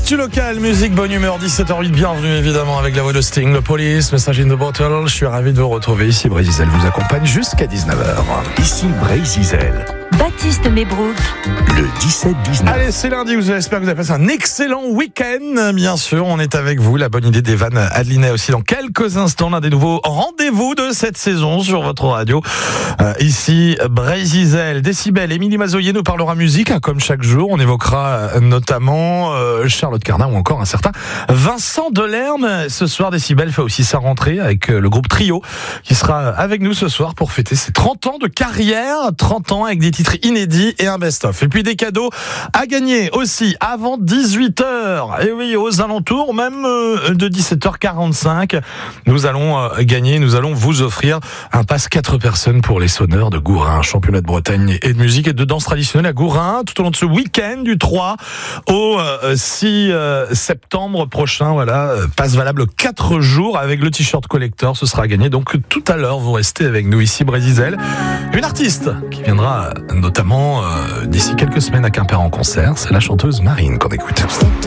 L'actu locale, musique, bonne humeur, 17h08, bienvenue évidemment avec la voix de Sting, le Police, Message in the Bottle. Je suis ravi de vous retrouver ici. Brésil vous accompagne jusqu'à 19h. Ici Brésil. Baptiste Mebrook. Le 17-19. Allez, c'est lundi, j'espère que vous avez passé un excellent week-end. Bien sûr, on est avec vous. La bonne idée d'Evan Adlinet aussi dans quelques instants. L'un des nouveaux rendez-vous de cette saison sur votre radio. Ici, Brésil, Décibel, Émilie Mazoyer nous parlera musique, comme chaque jour. On évoquera notamment Charlotte Cardin ou encore un certain Vincent Delerme. Ce soir, Décibel fait aussi sa rentrée avec le groupe Trio qui sera avec nous ce soir pour fêter ses 30 ans de carrière. 30 ans avec des titres inédits et un best-of. Et puis des cadeaux à gagner aussi avant 18h. Et oui, aux alentours même de 17h45. Nous allons gagner, nous allons vous offrir un pass 4 personnes pour les sonneurs de Gourin, championnat de Bretagne et de musique et de danse traditionnelle à Gourin, tout au long de ce week-end du 3 au 6 septembre prochain. Voilà, passe valable 4 jours avec le t-shirt collector. Ce sera gagné. Donc tout à l'heure, vous restez avec nous ici, Brésil. Une artiste qui viendra notamment d'ici quelques semaines à Quimper en concert, c'est la chanteuse Marine qu'on écoute.